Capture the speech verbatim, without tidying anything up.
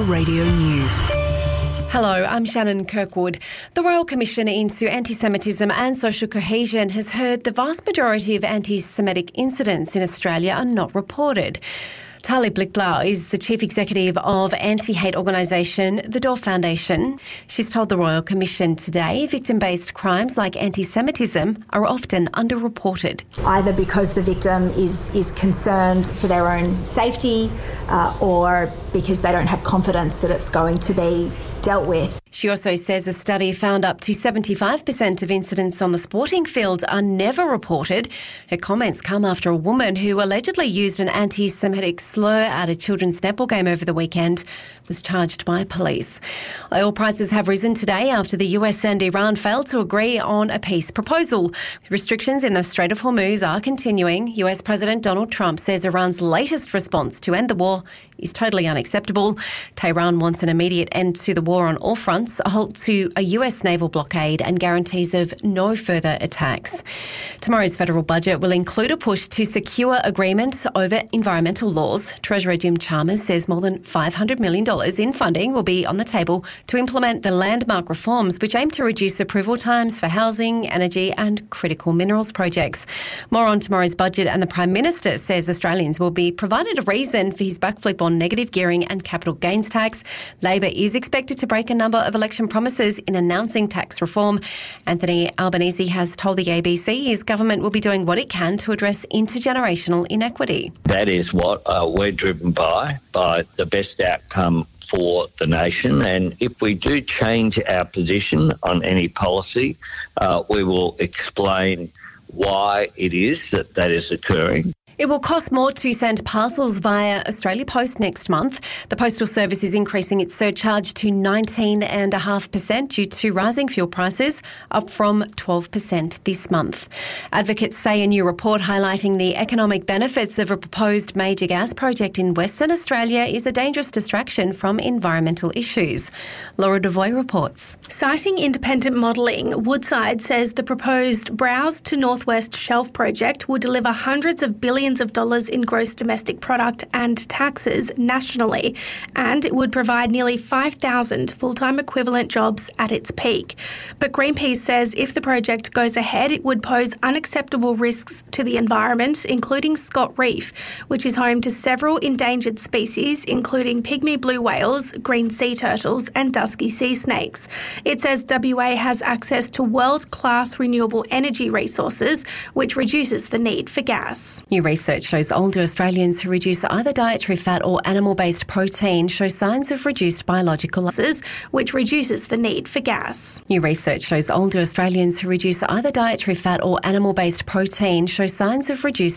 Radio News. Hello, I'm Shannon Kirkwood. The Royal Commission into Anti-Semitism and Social Cohesion has heard the vast majority of anti-Semitic incidents in Australia are not reported. Tali Blickblau is the Chief Executive of anti-hate organisation The Door Foundation. She's told the Royal Commission today victim-based crimes like anti-Semitism are often underreported. Either because the victim is, is concerned for their own safety uh, or because they don't have confidence that it's going to be dealt with. She also says a study found up to seventy-five percent of incidents on the sporting field are never reported. Her comments come after a woman who allegedly used an anti-Semitic slur at a children's netball game over the weekend was charged by police. Oil prices have risen today after the U S and Iran failed to agree on a peace proposal. Restrictions in the Strait of Hormuz are continuing. U S President Donald Trump says Iran's latest response to end the war is totally unacceptable. Tehran wants an immediate end to the war on all fronts, a halt to a U S naval blockade and guarantees of no further attacks. Tomorrow's federal budget will include a push to secure agreement over environmental laws. Treasurer Jim Chalmers says more than five hundred million dollars in funding will be on the table to implement the landmark reforms which aim to reduce approval times for housing, energy and critical minerals projects. More on tomorrow's budget, and the Prime Minister says Australians will be provided a reason for his backflip on negative gearing and capital gains tax. Labor is expected to break a number of election promises in announcing tax reform. Anthony Albanese has told the A B C his government will be doing what it can to address intergenerational inequity. That is what uh, we're driven by, by the best outcome for the nation. And if we do change our position on any policy, uh, we will explain why it is that that is occurring. It will cost more to send parcels via Australia Post next month. The Postal Service is increasing its surcharge to nineteen point five percent due to rising fuel prices, up from twelve percent this month. Advocates say a new report highlighting the economic benefits of a proposed major gas project in Western Australia is a dangerous distraction from environmental issues. Laura Devoy reports. Citing independent modelling, Woodside says the proposed Browse to Northwest Shelf project will deliver hundreds of billions of dollars in gross domestic product and taxes nationally, and it would provide nearly five thousand full-time equivalent jobs at its peak. But Greenpeace says if the project goes ahead, it would pose unacceptable risks to the environment, including Scott Reef, which is home to several endangered species, including pygmy blue whales, green sea turtles and dusky sea snakes. It says W A has access to world-class renewable energy resources, which reduces the need for gas. New research shows older Australians who reduce either dietary fat or animal-based protein show signs of reduced biological losses, which reduces the need for gas. New research shows older Australians who reduce either dietary fat or animal-based protein show signs of reduced